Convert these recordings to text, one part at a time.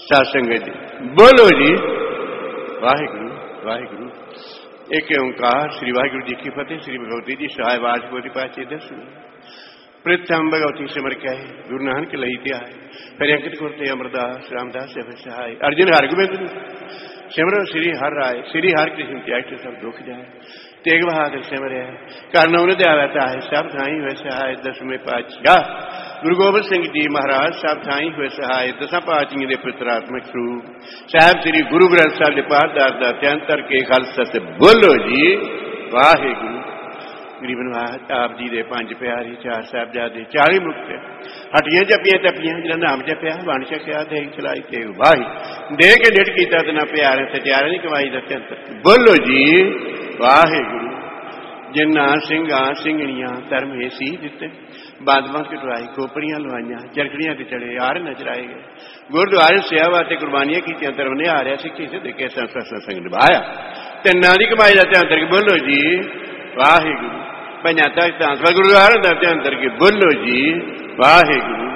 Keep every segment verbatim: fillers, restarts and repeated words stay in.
साध संगत जी बोलो जी वाहिगुरु वाहिगुरु। एक ओंकार श्री वाहिगुरु जी की फतेह। श्री भगवती जी सहाय वाजपोती पाचे दस प्रथम भगवती सिमर कहे गुरु नानक लई त्याय फिर अंकित करते अमरदास रामदास सहाय अर्जुन हरगोबिंद सिमरो श्री हर राय श्री हर कृष्ण त्याग सब दुख जाए तेग बहादुर सिमर करना उन्हें देवता है सब थाई वैसे है दसवें पातशाह गुरु गोबिंद सिंह जी महाराज साहब थाई हुए सहाय दसा पातशाही के पुत्रात्मक स्वरूप साहब श्री गुरु ग्रंथ साहब के पाठदार का त्यांतर के खालसा से बोलो जी वाहे गुरु। गरीबन आप जी के पंज प्यारे चार साहबजादे चाली मुक्त हटिया जपिया टपिया जिन्हें नाम जपिया बन सकिया दे चलाई ते वाही दे के डेढ़ किया तो ना प्यारे सत्यारे नहीं कमाई का त्यांतर बोलो जी वाहे गुरु। जिन्ना सिंगा सिंगणियां धर्म हे सी दिते बादवां कटवाई खोपड़ियां लवाइया चरखड़ियां ते चढ़े यार नचराए गए गुरुद्वारे सेवा ते कुर्बानियां की धर्म ने आ रहा सिक्खी से देखे संग निभाया तिना की कमाई का ध्यान करके बोलो जी वाहे गुरु। पंजा तक गुरुद्वारे का ध्यान करके बोलो जी वाहे गुरु।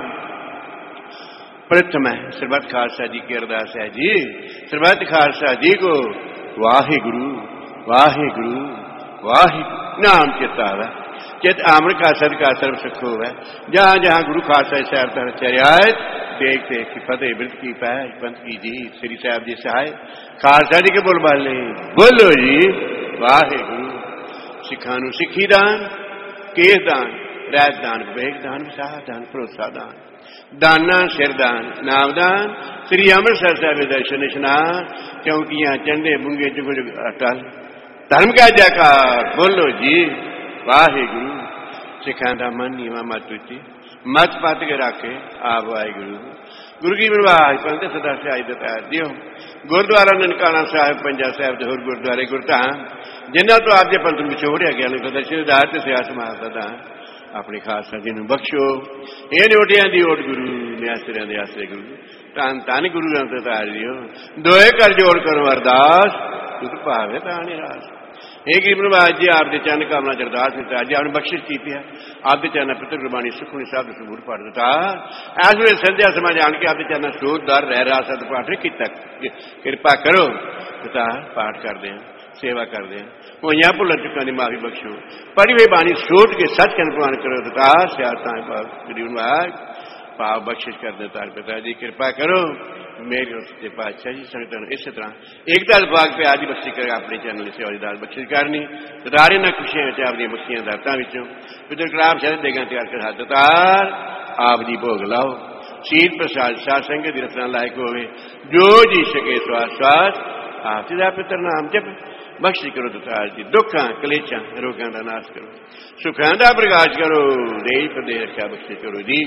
प्रथम है सरबत खालसा जी की अरदास है जी सरबत खालसा जी को वाहे गुरु वाहे गुरु वाहे नाम चेता है चित आमन का सद का सर्व सुख हो है जहां जहां गुरु खालसा साहब तर चरियात देख देख की फतेह वृत की पैज पंथ की जी श्री साहब जी सहाय खालसा जी के बोल बाले बोलो जी वाहे गुरु। सिखा नूं सिखी दान केस दान रैत दान विवेक दान विसाह दान भरोसा दान दाना सिरदान नावदान श्री अमृतसर साहब दर्शन स्नान चौकियां चंडे बुंगे जुग जुग अटल धर्म का जयकार बोलो जी वाहे गुरु। सिखा का मन नीवा मत उची मत पत के रखे आप वाहे गुरु। गुरु की मनवाज पंथ सदा सियाई दता दियो गुरुद्वारा ननकाना साहब पंजा साहब होर गुरुद्वारे गुरधाम जिन्हों तो आप जे पंथ विछोड़िया गया दर्शनदार से सिया समाज का दान अपने खालसा जी नूं बख्शो ये ओटिया की ओट गुरु ने आसरिया के आसरे गुरु धन धन गुरु ग्रंथ उतार दियो दोए कर जोड़ करो अरदास तुझ भावे ताने रास। हे गरीबनवाज जी आप चरण कामना अरदास दिता जी आपने बख्शिश की है आप चरण पितर गुरबाणी सुखमनी साहब सबूत पढ़ दिता इस वे संध्या समय जान के आप चरण स्रोतदार रह रहा सद पाठ किया कृपा करो पिता पाठ करते हैं सेवा करते हैं वो यहाँ भुल चुका की माफी बख्शो पढ़ी हुई बाणी सोच के सच कन प्रवान करो दतार सियाता गरीबनवाज पाप बख्शिश कर देता पिता जी कृपा करो मेरे उसके पातशाह जी संगत इस तरह एक दल भाग पे आज बख्शी कर अपने चैनल सेवा की दाल बख्शिश करनी दारे ना खुशियां आपकी बख्शियां दातां विचों पितर कलाम शहद देगा तैयार कर दतार आप जी भोग लाओ शील प्रसाद साध संगत की रचना लायक होवे जो जी सके स्वास स्वास आप जी पितर नाम जप बख्शी करो दतार जी दुखा कलेचा रोगां का नाश करो सुखां का प्रकाश करो देश प्रदेश रक्षा बख्शी करो जी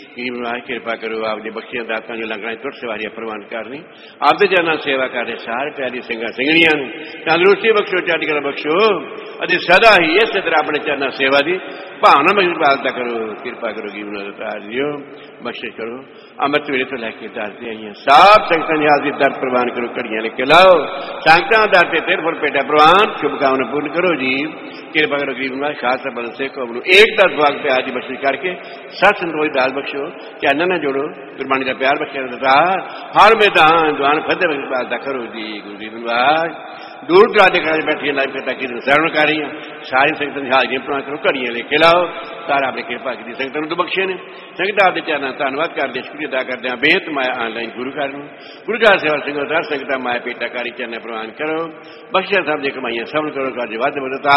कृपा करो आपने बख्शियां दातां जो लंगड़ा तुर सवारियां प्रवान करनी आपके चरणों सेवा करने सारे प्यारी सिंगा सिंगणियां तंदुरुस्ती बख्शो चढ़ कर बख्शो अति सदा ही इस तरह अपने चरणों सेवा की भावना में पालता करो कृपा करो जीवन बख्शिश करो अमृत वेले तो लैके दरते आई साफ संगत हाजिर दर प्रवान करो घड़ियां लेके लाओ संगतां दरते तेर फुल पेटा प्रवान शुभकामना पूर्ण करो जी कृपा करो गरीब खालसा बल से को एक दस भाग पे आज बख्शिश करके सत संतोष दाल बख्शो चैनल न जोड़ो गुरबाणी का प्यार बख्शा हर मैदान दुआन फतेह पालता करो जी गुरु गरीब दूर दराजे कर बैठी लाइव कथा की शरण कर रही सारी संगत हाजिर प्रवान करो घड़ियां लेके लाओ सारा अपनी कृपा की संगत तो बख्शे ने संगत आपके चरणों धन्यवाद करते शुक्रिया अदा करते हैं बेहद माया ऑनलाइन गुरु घर गुरु घर सेवा संगत संगत माया पेटाकारी चरण प्रवान करो बख्शिया सब जी कमाइया सब करो कर वध बदता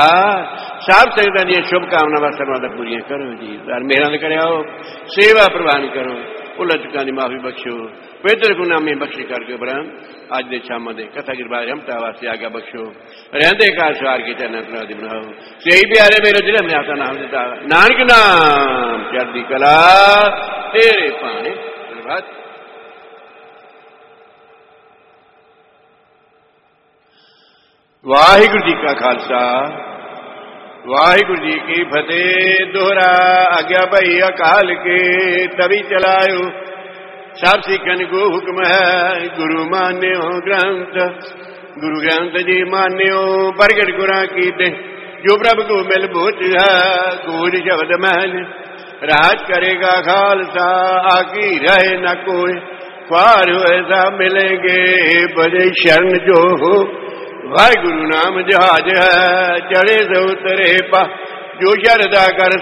सब संगत दी शुभकामनावां सर्वादा पूरी करो जी मेहर करो सेवा प्रवान करो भुल चुका की माफी बख्शो पवित्र गुनामी बख्शी करके उपरांत अज के शाम के कथा गिरबाज रमता वास्ते आज्ञा बख्शो रहते कार सवार के चरण बनाओ सही प्यारे मेरे जिले में आता नाम देता नानक नाम चढ़ती कला तेरे पाने धन्यवाद। वाहिगुरु जी का खालसा वाहिगुरु जी की फतेह। दोहरा आज्ञा भई अकाल के तभी चलायो सब सिखन को हुक्म है गुरु मान्यो ग्रंथ गुरु ग्रंथ जी मान्यो प्रगट गुरा की दे जो प्रभु को मिल भूत है कूद शब्द महल राज करेगा खालसा आकी रहे न कोई ख्वार ऐसा मिलेंगे बजे शरण जो हो। वाहिगुरु नाम जहाज है चढ़े सो उतरे पा। जो शरदा कर